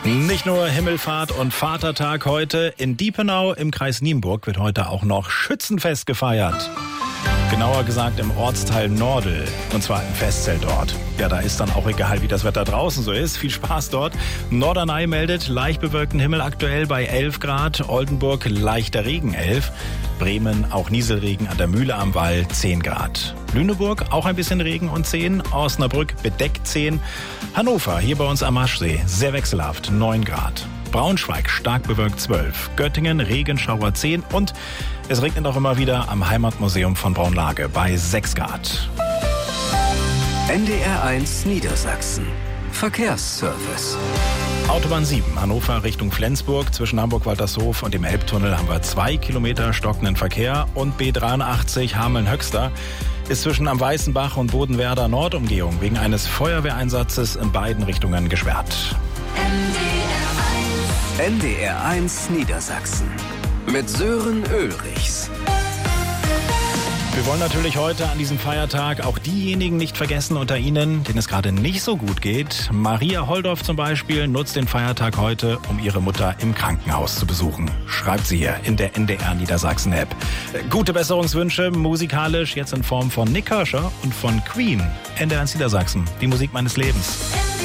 Nicht nur Himmelfahrt und Vatertag heute. In Diepenau im Kreis Nienburg wird heute auch noch Schützenfest gefeiert. Genauer gesagt im Ortsteil Nordel, und zwar im Festzelt-Ort. Ja, da ist dann auch egal, wie das Wetter draußen so ist. Viel Spaß dort. Norderney meldet leicht bewölkten Himmel aktuell bei 11 Grad. Oldenburg leichter Regen 11. Bremen auch Nieselregen an der Mühle am Wall 10 Grad. Lüneburg auch ein bisschen Regen und 10. Osnabrück bedeckt 10. Hannover hier bei uns am Maschsee sehr wechselhaft 9 Grad. Braunschweig stark bewölkt 12. Göttingen Regenschauer 10 und es regnet auch immer wieder am Heimatmuseum von Braunlage bei 6 Grad. NDR1 Niedersachsen. Verkehrsservice. Autobahn 7, Hannover Richtung Flensburg. Zwischen Hamburg-Waltershof und dem Elbtunnel haben wir 2 Kilometer stockenden Verkehr. Und B83 Hameln-Höxter ist zwischen am Weißenbach und Bodenwerder Nordumgehung wegen eines Feuerwehreinsatzes in beiden Richtungen gesperrt. NDR1 Niedersachsen. Mit Sören Ulrichs. Wir wollen natürlich heute an diesem Feiertag auch diejenigen nicht vergessen unter Ihnen, denen es gerade nicht so gut geht. Maria Holdorf zum Beispiel nutzt den Feiertag heute, um ihre Mutter im Krankenhaus zu besuchen. Schreibt sie hier in der NDR Niedersachsen App. Gute Besserungswünsche musikalisch jetzt in Form von Nick Kershaw und von Queen. NDR Niedersachsen, die Musik meines Lebens.